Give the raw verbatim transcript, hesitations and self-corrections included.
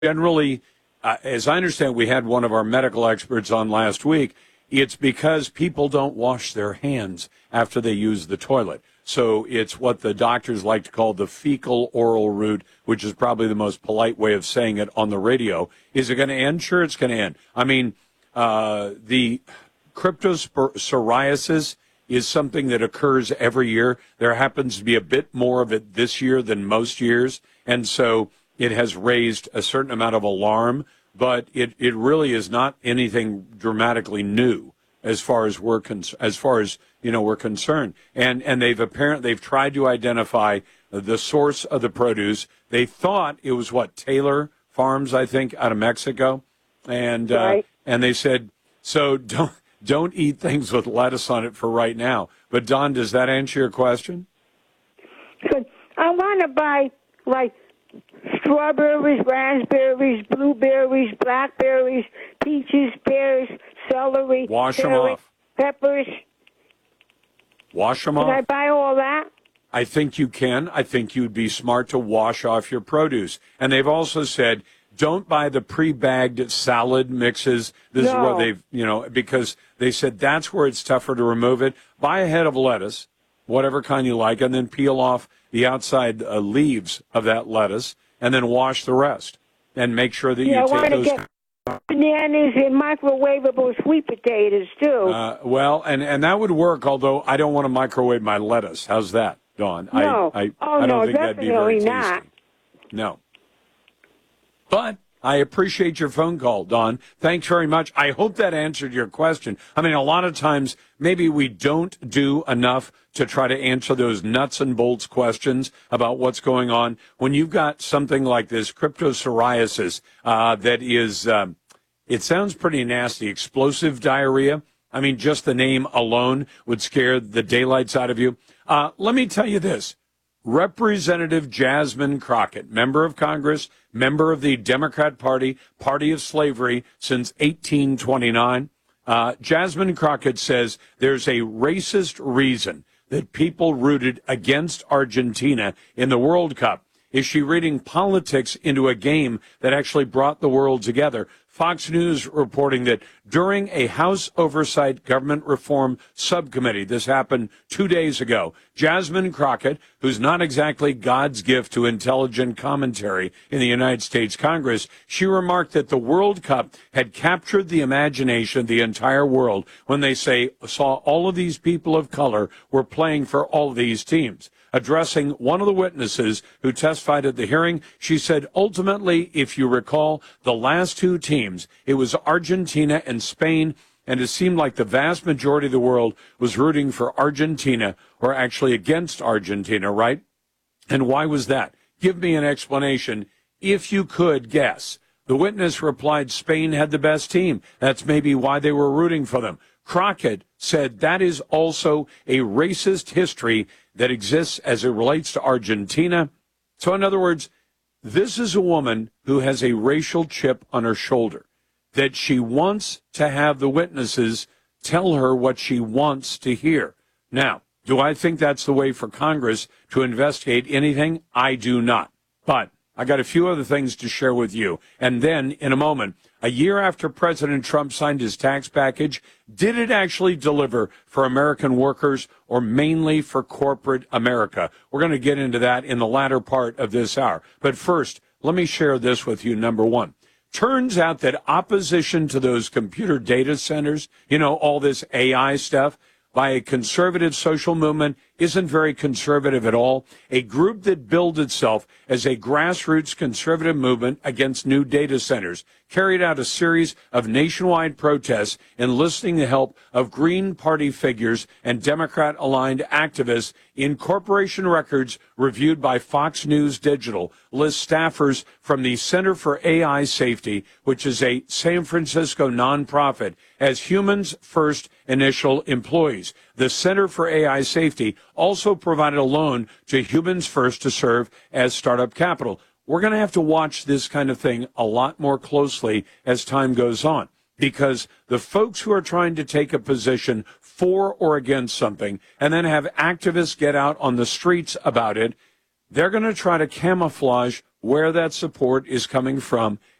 generally, uh, as I understand, we had one of our medical experts on last week. It's because people don't wash their hands after they use the toilet. So it's what the doctors like to call the fecal oral route, which is probably the most polite way of saying it on the radio. Is it going to end? Sure, it's going to end. I mean, uh, the cryptopsoriasis is something that occurs every year. There happens to be a bit more of it this year than most years. And so it has raised a certain amount of alarm, but it, it really is not anything dramatically new as far as we're con- as far as you know we're concerned. And and they've apparently they've tried to identify the source of the produce. They thought it was what Taylor Farms, I think, out of Mexico, and uh, right. and they said so don't don't eat things with lettuce on it for right now. But Don, does that answer your question? Good. I want to buy like strawberries, raspberries, blueberries, blackberries, peaches, pears, celery, Wash them carrots, off. peppers. Wash them Can off. I buy all that? I think you can. I think you'd be smart to wash off your produce. And they've also said, don't buy the pre-bagged salad mixes. This no. is where they've, you know, because they said that's where it's tougher to remove it. Buy a head of lettuce, whatever kind you like, and then peel off the outside uh, leaves of that lettuce, and then wash the rest. And make sure that yeah, you I take those. Get bananas and microwavable sweet potatoes, too. Uh, well, and, and that would work, although I don't want to microwave my lettuce. How's that, Dawn? No. I, I, oh, I don't no, think that'd be very tasty. Not. No. But I appreciate your phone call, Dawn. Thanks very much. I hope that answered your question. I mean, a lot of times, maybe we don't do enough to try to answer those nuts and bolts questions about what's going on. When you've got something like this cryptopsoriasis uh, that is, um, it sounds pretty nasty, explosive diarrhea. I mean, just the name alone would scare the daylights out of you. Uh, let me tell you this. Representative Jasmine Crockett, member of Congress, member of the Democrat Party, party of slavery since eighteen twenty-nine. Uh, Jasmine Crockett says there's a racist reason that people rooted against Argentina in the World Cup. Is she reading politics into a game that actually brought the world together? Fox News reporting that during a House Oversight Government Reform Subcommittee, this happened two days ago, Jasmine Crockett, who's not exactly God's gift to intelligent commentary in the United States Congress, she remarked that the World Cup had captured the imagination of the entire world when they say saw all of these people of color were playing for all of these teams. Addressing one of the witnesses who testified at the hearing, she said, ultimately, if you recall, the last two teams, it was Argentina and Spain, and it seemed like the vast majority of the world was rooting for Argentina or actually against Argentina, right? And why was that? Give me an explanation, if you could guess. The witness replied Spain had the best team. That's maybe why they were rooting for them. Crockett said that is also a racist history that exists as it relates to Argentina. So in other words, this is a woman who has a racial chip on her shoulder, that she wants to have the witnesses tell her what she wants to hear. Now, do I think that's the way for Congress to investigate anything? I do not. But I got a few other things to share with you. And then, in a moment, a year after President Trump signed his tax package, did it actually deliver for American workers or mainly for corporate America? We're going to get into that in the latter part of this hour. But first, let me share this with you, number one. Turns out that opposition to those computer data centers, you know, all this A I stuff, by a conservative social movement isn't very conservative at all. A group that billed itself as a grassroots conservative movement against new data centers carried out a series of nationwide protests enlisting the help of Green Party figures and Democrat-aligned activists in corporation records reviewed by Fox News Digital list staffers from the Center for A I Safety, which is a San Francisco nonprofit, as Humans First initial employees. The Center for A I Safety also provided a loan to Humans First to serve as startup capital. We're going to have to watch this kind of thing a lot more closely as time goes on, because the folks who are trying to take a position for or against something and then have activists get out on the streets about it, they're going to try to camouflage where that support is coming from,